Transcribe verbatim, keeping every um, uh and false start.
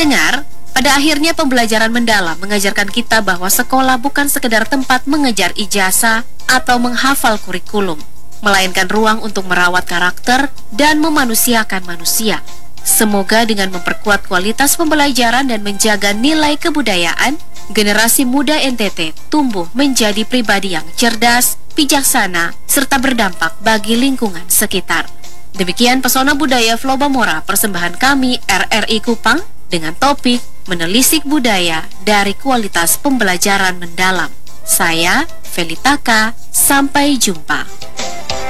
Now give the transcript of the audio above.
Pendengar, pada akhirnya pembelajaran mendalam mengajarkan kita bahwa sekolah bukan sekedar tempat mengejar ijazah atau menghafal kurikulum, melainkan ruang untuk merawat karakter dan memanusiakan manusia. Semoga dengan memperkuat kualitas pembelajaran dan menjaga nilai kebudayaan, generasi muda N T T tumbuh menjadi pribadi yang cerdas, bijaksana, serta berdampak bagi lingkungan sekitar. Demikian Pesona Budaya Flobamora persembahan kami R R I Kupang dengan topik Menelisik Budaya dari Kualitas Pembelajaran Mendalam. Saya, Felitaka, sampai jumpa.